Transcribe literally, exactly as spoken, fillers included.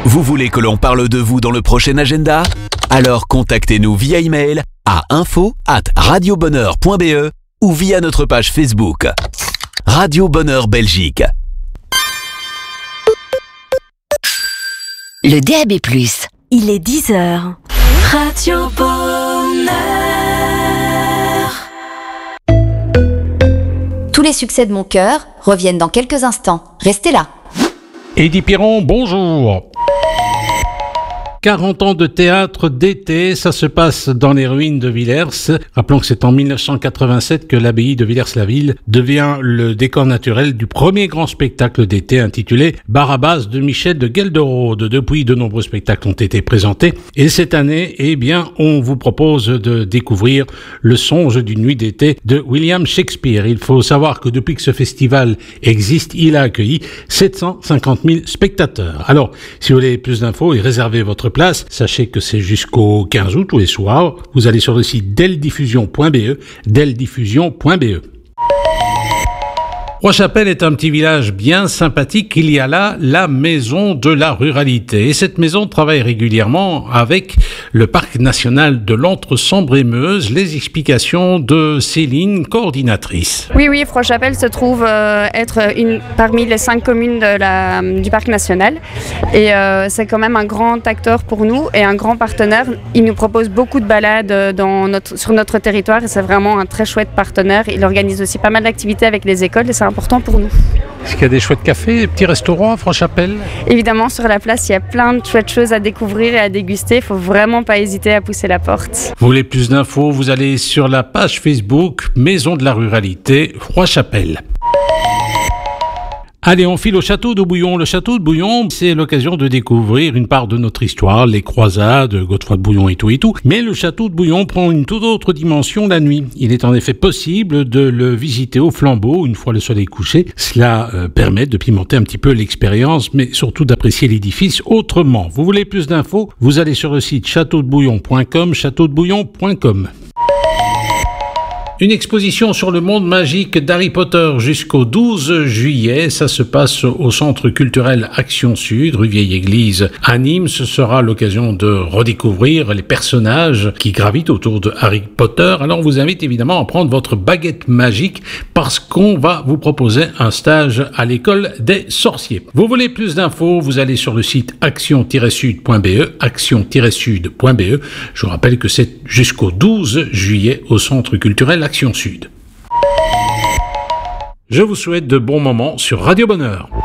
Vous voulez que l'on parle de vous dans le prochain agenda ? Alors contactez-nous via email à info arobase radiobonheur point b e ou via notre page Facebook. Radio Bonheur Belgique. Le D A B plus. Il est dix heures. Radio Bonheur. Tous les succès de mon cœur reviennent dans quelques instants. Restez là. Eddy Piron, bonjour. quarante ans de théâtre d'été, ça se passe dans les ruines de Villers. Rappelons que c'est en dix-neuf cent quatre-vingt-sept que l'abbaye de Villers-la-Ville devient le décor naturel du premier grand spectacle d'été intitulé Barabbas de Michel de Gelderode. Depuis, de nombreux spectacles ont été présentés et cette année, eh bien, on vous propose de découvrir Le songe d'une nuit d'été de William Shakespeare. Il faut savoir que depuis que ce festival existe, il a accueilli sept cent cinquante mille spectateurs. Alors, si vous voulez plus d'infos et réserver votre place, sachez que c'est jusqu'au quinze août tous les soirs. Vous allez sur le site deldiffusion point b e, deldiffusion point b e. Rochapelle est un petit village bien sympathique. Il y a là la maison de la ruralité. Et cette maison travaille régulièrement avec le parc national de l'Entre-Sambre-et-Meuse. Les explications de Céline, coordinatrice. Oui, oui, Rochapelle se trouve euh, être une, parmi les cinq communes de la, du parc national. Et euh, c'est quand même un grand acteur pour nous et un grand partenaire. Il nous propose beaucoup de balades dans notre, sur notre territoire et c'est vraiment un très chouette partenaire. Il organise aussi pas mal d'activités avec les écoles et c'est important pour nous. Est-ce qu'il y a des chouettes cafés, des petits restaurants à Franchapelle ? Évidemment, sur la place, il y a plein de chouettes choses à découvrir et à déguster. Il ne faut vraiment pas hésiter à pousser la porte. Vous voulez plus d'infos ? Vous allez sur la page Facebook Maison de la Ruralité, Rochapelle. Allez, on file au château de Bouillon. Le château de Bouillon, c'est l'occasion de découvrir une part de notre histoire, les croisades, Godefroy de Bouillon et tout et tout. Mais le château de Bouillon prend une toute autre dimension la nuit. Il est en effet possible de le visiter au flambeau une fois le soleil couché. Cela euh, permet de pimenter un petit peu l'expérience, mais surtout d'apprécier l'édifice autrement. Vous voulez plus d'infos ? Vous allez sur le site château de bouillon point com, château de bouillon point com. Une exposition sur le monde magique d'Harry Potter jusqu'au douze juillet. Ça se passe au Centre culturel Action Sud, rue Vieille Église à Nîmes. Ce sera l'occasion de redécouvrir les personnages qui gravitent autour de Harry Potter. Alors on vous invite évidemment à prendre votre baguette magique parce qu'on va vous proposer un stage à l'école des sorciers. Vous voulez plus d'infos ? Vous allez sur le site action tiret sud point b e, action tiret sud point b e. Je vous rappelle que c'est jusqu'au douze juillet au Centre culturel Action Sud. Je vous souhaite de bons moments sur Radio Bonheur.